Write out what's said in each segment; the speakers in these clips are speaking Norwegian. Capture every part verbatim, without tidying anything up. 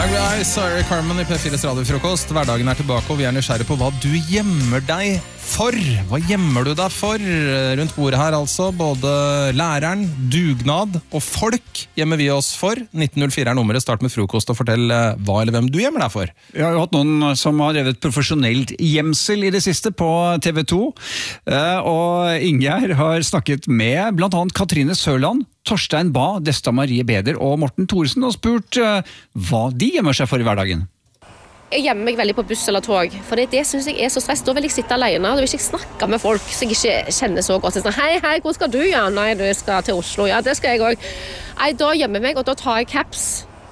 Angry Eyes, Sarah Carmen i P fires radiofrokost. Hverdagen er tilbake, og vi er nysgjerrige på hva du gjemmer deg for. Hva gjemmer du deg for? Rundt bordet her altså, både læreren, dugnad og folk gjemmer vi oss for. nitten null fire er nummeret, start med frokost og fortell hva eller hvem du gjemmer deg for. Jeg har jo hatt noen som har drevet profesjonelt gjemsel i det siste på T V to, og Ingjerd har snakket med blant annet Katrine Sørland, Torstein Bae, Desta Marie Beder og Morten Thoresen og spurt uh, hva de gjemmer seg for i hverdagen. Jeg gjemmer meg veldig på buss eller tog, for det, det synes jeg er så stress. Da vil jeg sitte alene, da vil jeg ikke snakke med folk som jeg ikke kjenner så godt. Sånn, hei, hei, hvor skal du? Ja, nei, du skal til Oslo. Ja, det skal jeg også. Nei, da gjemmer jeg meg, og da tar jeg caps.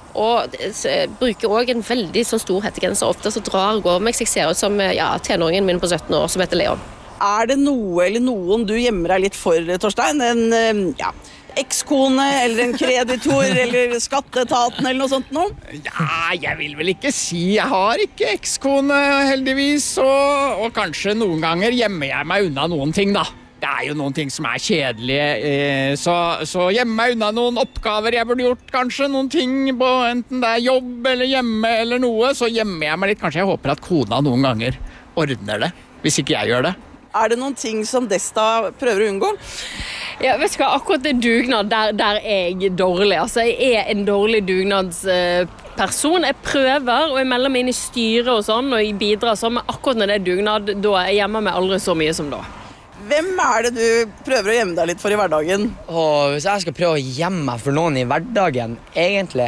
Og bruker også en veldig sånn stor hettegenser. Ofte så drar jeg over meg, så jeg ser ut som ja, tenåringen min på sytten år, som heter Leon. Er det noe eller noen du gjemmer deg litt for, Torstein? En, ja... ekskone, eller en kreditor, eller skatteetaten, eller noe sånt noe? Ja, jeg vil vel ikke si. Jeg har ikke ekskone, heldigvis, og, og kanskje noen ganger gjemmer jeg meg unna noen ting, da. Det er jo noen ting som er kjedelige, eh, så, så gjemmer meg unna noen oppgaver jeg burde gjort, kanskje, noen ting på enten det er jobb eller hjemme eller noe, så gjemmer jeg meg litt. Kanskje jeg håper at kona noen ganger ordner det, hvis ikke jeg gjør det. Er det noen ting som Desta prøver å unngå? Ja, vet du hva, akkurat det dugnad, der, der er jeg dårlig. Altså, jeg er en dårlig dugnadsperson. Jeg prøver, og jeg melder meg inn i styret og sånn, og jeg bidrar sånn, men akkurat når det er dugnad, da jeg gjemmer meg aldri så mye som da. Hvem er det du prøver å gjemme deg litt for i hverdagen? Åh, hvis jeg skal prøve å gjemme meg for noen i hverdagen, egentlig,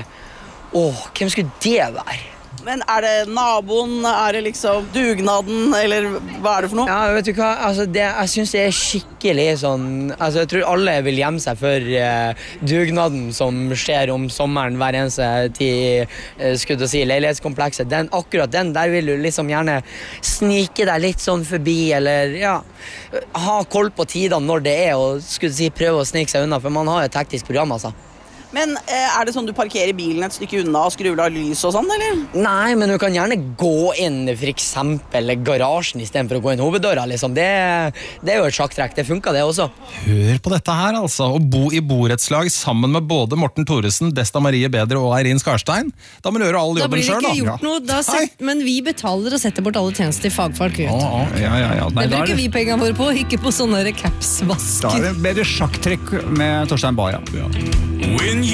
åh, hvem skulle det være? Men er det naboen, er det liksom dugnaden, eller hva er det for noe? Ja, vet du hva, altså, det, jeg synes det er skikkelig sånn, altså, jeg tror alle vil gjemme seg for uh, dugnaden som skjer om sommeren hver eneste tid, uh, skulle du si, leilighetskomplekset. Den, akkurat den, der vil du liksom gjerne snike deg litt sånn forbi, eller ja, ha koll på tidene når det er, og skulle du si, prøve å snike seg unna, for man har et teknisk program, altså. Men eh, er det sånn du parkerer bilen et stykke unna og skrur av lys og sånn, eller? Nei, men du kan gjerne gå inn for eksempel garasjen i stedet for å gå inn hoveddøra, liksom. Det, det er jo et sjakktrekk, det funker det også. Hør på dette her, altså. Å bo i borettslag sammen med både Morten Thoresen, Desta Marie Beder og Eirin Skarstein. Da må du gjøre all jobben selv, da. Da blir det ikke gjort noe, da set, men vi betaler og setter bort alle tjenester til fagfolk. Vet. Ja, ja, ja, ja. Nei, det bruker vi pengene våre på, ikke på sånne capsvasker. Da er det bedre sjakktrekk med Torstein Bae, ja. When